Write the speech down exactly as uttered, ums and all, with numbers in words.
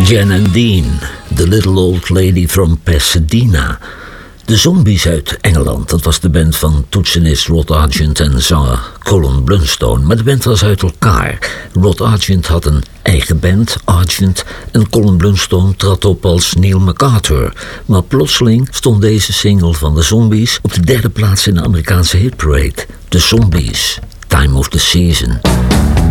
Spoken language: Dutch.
Jan and Dean, The Little Old Lady from Pasadena. De Zombies uit Engeland, dat was de band van toetsenist Rod Argent en zanger Colin Blunstone. Maar de band was uit elkaar. Rod Argent had een eigen band, Argent, en Colin Blunstone trad op als Neil MacArthur. Maar plotseling stond deze single van de Zombies op de derde plaats in de Amerikaanse hitparade. De Zombies, Time of the Season.